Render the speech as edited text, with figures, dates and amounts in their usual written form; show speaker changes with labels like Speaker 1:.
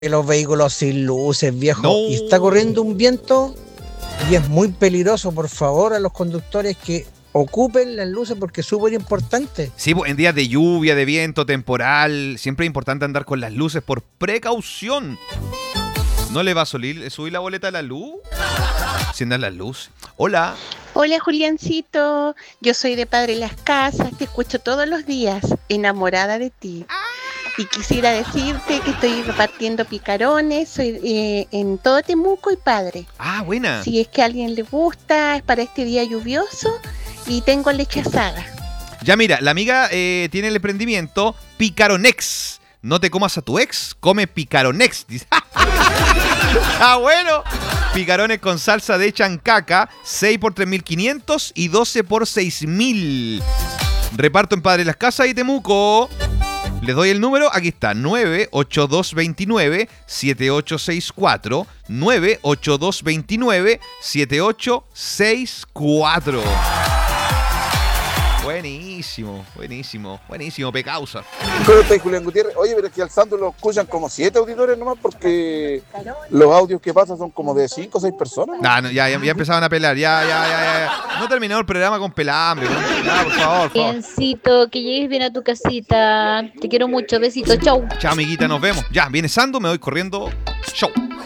Speaker 1: los vehículos sin luces, viejo.
Speaker 2: No.
Speaker 1: Y está corriendo un viento y es muy peligroso. Por favor, a los conductores que ocupen las luces porque es súper importante.
Speaker 2: Sí, en días de lluvia, de viento, temporal, siempre es importante andar con las luces por precaución. ¿No le va a subir la boleta de la luz? Sin dar las luces. Hola.
Speaker 3: Hola Juliancito, yo soy de Padre Las Casas, te escucho todos los días, enamorada de ti. Y quisiera decirte que estoy repartiendo picarones, soy en todo Temuco y Padre.
Speaker 2: Ah, buena.
Speaker 3: Si es que a alguien le gusta, es para este día lluvioso y tengo leche asada.
Speaker 2: Ya mira, la amiga tiene el emprendimiento Picaronex. No te comas a tu ex, come Picaronex. Ah, bueno. Picarones con salsa de chancaca, 6 por 3.500 y 12 por 6.000. Reparto en Padre Las Casas y Temuco. Les doy el número, aquí está, 98229-7864. 98229-7864. Buenísimo, buenísimo, buenísimo, Pecausa.
Speaker 4: ¿Cómo estáis, Julián Gutiérrez? Oye, pero es que al Sandro lo escuchan como 7 auditores nomás porque los audios que pasan son como de 5 o 6 personas.
Speaker 2: No, ya empezaban a pelar, ya. No terminó el programa con pelambre. Ya, por favor.
Speaker 5: Biencito, que llegues bien a tu casita. Te quiero mucho, besito, chau.
Speaker 2: Chao, amiguita, nos vemos. Ya, viene Sando, me voy corriendo. Chau.